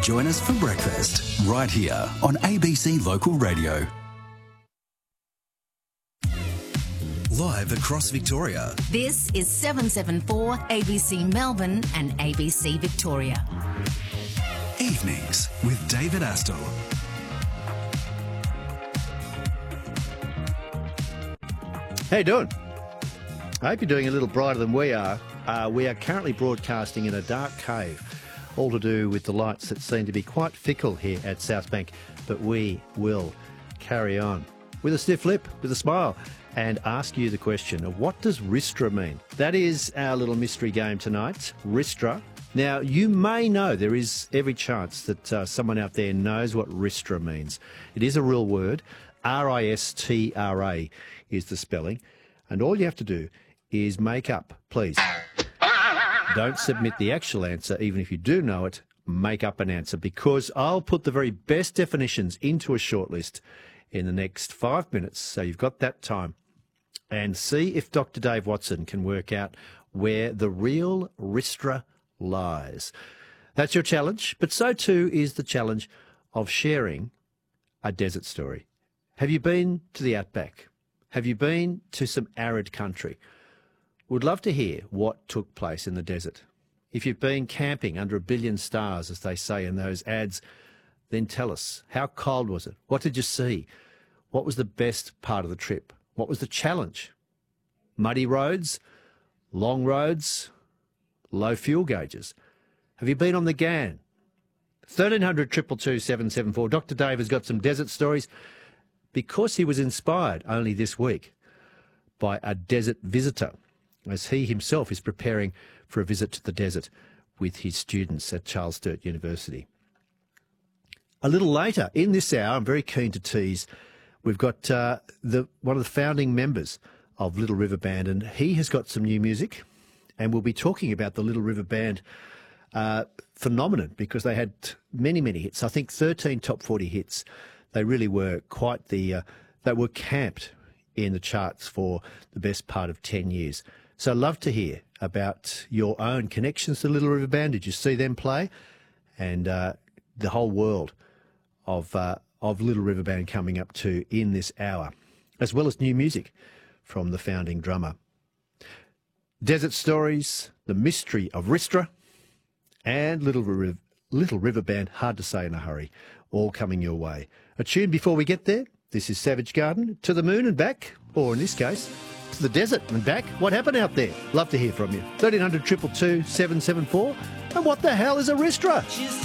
Join us for breakfast right here on ABC Local Radio. Live across Victoria. This is 774 ABC Melbourne and ABC Victoria. Evenings with David Astle. How you doing? I hope you're doing a little brighter than we are. We are currently broadcasting in a dark cave, all to do with the lights that seem to be quite fickle here at South Bank, but we will carry on with a stiff lip, with a smile, and ask you the question of what does Ristra mean? That is our little mystery game tonight, Ristra. Now, you may know, there is every chance that someone out there knows what Ristra means. It is a real word. R-I-S-T-R-A is the spelling. And all you have to do is make up, please. Don't submit the actual answer, even if you do know it. Make up an answer, because I'll put the very best definitions into a shortlist in the next 5 minutes, so you've got that time. And see if Dr. Dave Watson can work out where the real Ristra lies. That's your challenge, but so too is the challenge of sharing a desert story. Have you been to the Outback? Have you been to some arid country? Would love to hear what took place in the desert. If you've been camping under a billion stars, as they say in those ads, then tell us, how cold was it? What did you see? What was the best part of the trip? What was the challenge? Muddy roads, long roads, low fuel gauges. Have you been on the Ghan? 1300 222 774. Dr. Dave has got some desert stories because he was inspired only this week by a desert visitor, as he himself is preparing for a visit to the desert with his students at Charles Sturt University. A little later in this hour, I'm very keen to tease, we've got one of the founding members of Little River Band, and he has got some new music, and we'll be talking about the Little River Band phenomenon, because they had many, many hits. I think 13 top 40 hits. They really were quite they were camped in the charts for the best part of 10 years. So I'd love to hear about your own connections to Little River Band. Did you see them play? And the whole world of Little River Band coming up to in this hour, as well as new music from the founding drummer. Desert stories, the mystery of Ristra, and Little River Band, hard to say in a hurry, all coming your way. A tune before we get there. This is Savage Garden, To the Moon and Back, or in this case, to the desert and back. What happened out there? Love to hear from you. 1300 222 774. And what the hell is a Ristra?